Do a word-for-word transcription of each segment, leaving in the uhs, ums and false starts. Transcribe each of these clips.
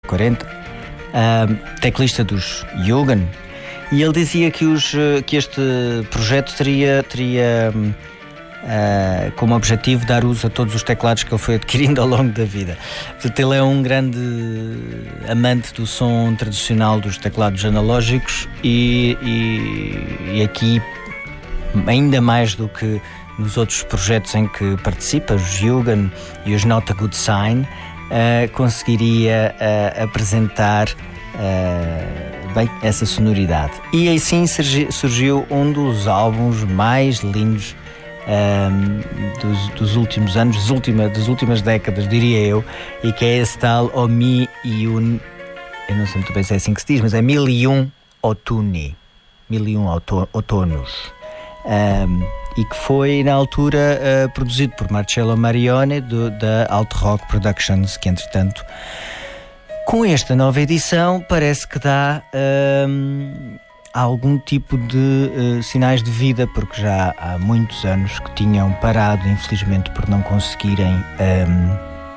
quarenta, uh, teclista dos Jugend, e ele dizia que, os, que este projeto teria, teria uh, como objetivo dar uso a todos os teclados que ele foi adquirindo ao longo da vida. Portanto, ele é um grande amante do som tradicional dos teclados analógicos e, e, e aqui, ainda mais do que nos outros projetos em que participa, os Jugend e os Not a Good Sign, uh, conseguiria uh, apresentar uh, bem essa sonoridade. E assim surgi, surgiu um dos álbuns mais lindos um, dos, dos últimos anos, das últimas, das últimas décadas, diria eu, e que é esse tal O Mi e Un, eu não sei muito bem se é assim que se diz, mas é Mil e Um Outono, Mil e Um Outonos. Um, e que foi na altura uh, produzido por Marcello Marione do, da Alt Rock Productions, que entretanto com esta nova edição parece que dá um, algum tipo de uh, sinais de vida, porque já há muitos anos que tinham parado, infelizmente, por não conseguirem um, uh,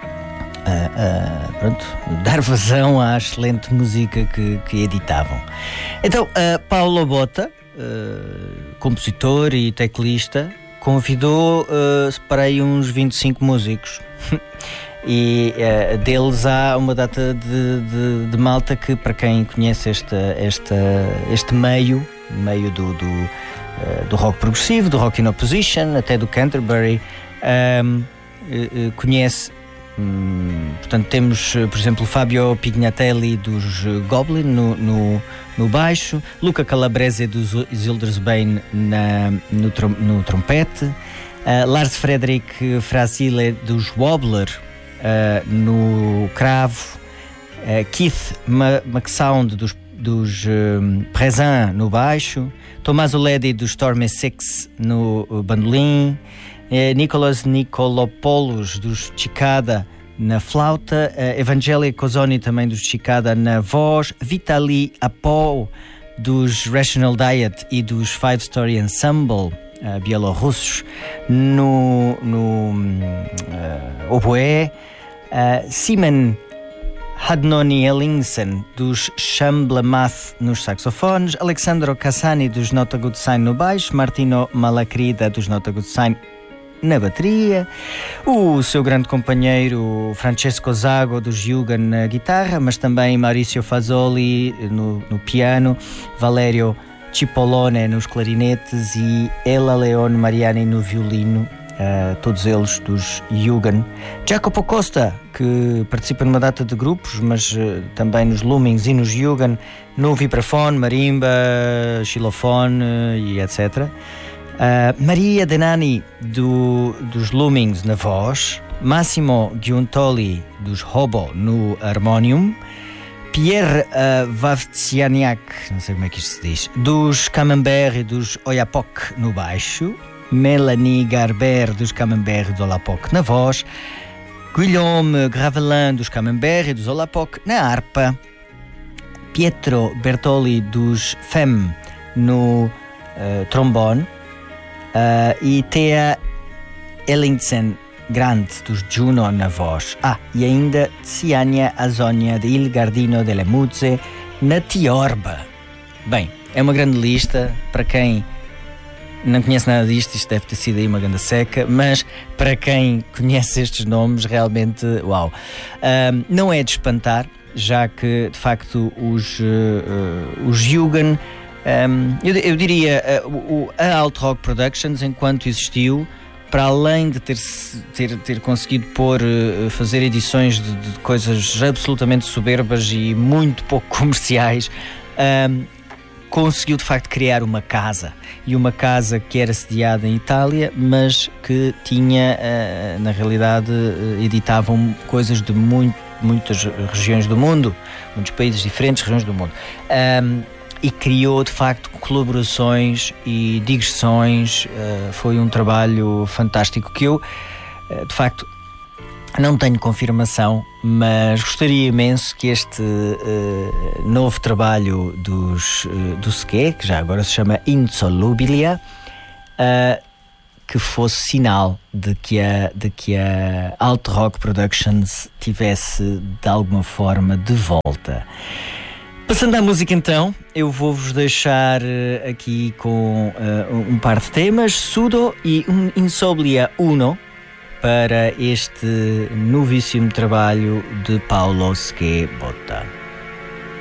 uh, pronto, dar vazão à excelente música que, que editavam. Então, uh, Paulo Botta, Uh, compositor e teclista, convidou uh, para aí uns vinte e cinco músicos e uh, deles há uma data de, de, de malta que, para quem conhece esta, esta, este meio meio do, do, uh, do rock progressivo, do rock in opposition, até do Canterbury, um, uh, uh, conhece. Hum, portanto, temos, por exemplo, Fabio Pignatelli dos Goblin no, no, no baixo, Luca Calabrese dos Zildersbane na, no, trom, no trompete, uh, Lars Fredrik Frasile dos Wobbler uh, no cravo, uh, Keith McSound dos, dos um, Présent no baixo, Tommaso Leddy dos Stormy Six no bandolim, Nicolas Nicolopoulos dos Cicada na flauta, Evangelia Cosoni também dos Cicada na voz, Vitali Apol dos Rational Diet e dos Five Story Ensemble uh, bielorrussos no, no uh, oboé, uh, Simon Hadnoni Ellingsen dos Chamblemath nos saxofones, Alexandro Cassani dos Not a Good Sign no baixo, Martino Malacrida dos Not a Good Sign na bateria, o seu grande companheiro Francesco Zago dos Jugend na guitarra, mas também Maurizio Fazzoli no, no piano, Valerio Cipollone nos clarinetes e Ella Leone Mariani no violino, uh, todos eles dos Jugend. Jacopo Costa, que participa numa data de grupos, mas uh, também nos Loomings e nos Jugend, no vibrafone, marimba, xilofone uh, e etcétera. Uh, Maria Denani do, dos Loomings na voz, Massimo Giuntoli dos Hobo no harmonium, Pierre uh, Vavtsianiak, não sei como é que isto se diz, dos Camembert e dos Oyapock no baixo, Melanie Garber dos Camembert e dos Oyapock na voz, Guillaume Gravelin dos Camembert e dos Oyapock na harpa, Pietro Bertoli dos Femme no uh, trombone, Uh, e Thea Ellingsen Grant dos Juno na voz. Ah, e ainda Tsiania Azonia de Il Gardino delle Muzze na tiorba. Bem, é uma grande lista. Para quem não conhece nada disto, isto deve ter sido aí uma grande seca, mas para quem conhece estes nomes, realmente, uau. Uh, não é de espantar, já que de facto os, uh, uh, os Jugend, Um, eu, eu diria, uh, o, a Alt Rock Productions, enquanto existiu, para além de ter, ter, ter conseguido pôr, uh, fazer edições de, de coisas absolutamente soberbas e muito pouco comerciais, um, conseguiu de facto criar uma casa, e uma casa que era sediada em Itália, mas que tinha, uh, na realidade, uh, editavam coisas de muito, muitas regiões do mundo, muitos países diferentes, regiões do mundo. Um, E criou, de facto, colaborações e digressões. Uh, foi um trabalho fantástico que eu, uh, de facto, não tenho confirmação, mas gostaria imenso que este uh, novo trabalho dos, uh, do Sché, que já agora se chama Insolubilia, uh, que fosse sinal de que a, de que a Alt Rock Productions tivesse de alguma forma de volta. Passando à música então, eu vou-vos deixar aqui com uh, um par de temas, Sudo e um Insomnia Uno, para este novíssimo trabalho de Paulo Schiebotta.